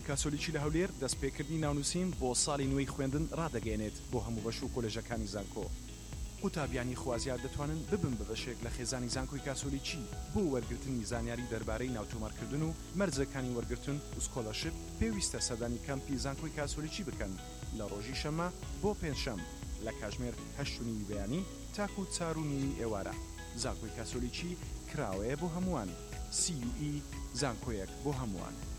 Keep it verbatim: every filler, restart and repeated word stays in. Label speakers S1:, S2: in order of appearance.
S1: کاسۆلیکی لە هەولێر دەستپێکردنی ناونووسین بۆ ساڵی نوێی خوێندن ڕادەگەێنێت بۆ هەموو بەش و کۆلێژەکانی زانکۆ. قوتابیانی خوازیار دەتوانن ببن بە بەشێک لە خێزانی زانکۆی کاسۆلیکی بۆ وەرگرتنی زانیاری دەربارەی ناوتۆمارکردن و مەرجەکانی وەرگرتن و سکۆلەرشپ پێویستە سەردانی کەمپی زانکۆی کاسۆلیکی بکەن لە ڕۆژی شەمە بۆ پێنجشەم لە کاتژمێر هەشت و نیوی بەیانی تاکو چار و نیوی ئێوارە. زانکۆی کاسۆلیکی کراوەیە بۆ هەمووان. سی یو ئی زانکۆیەک بۆ هەمووان.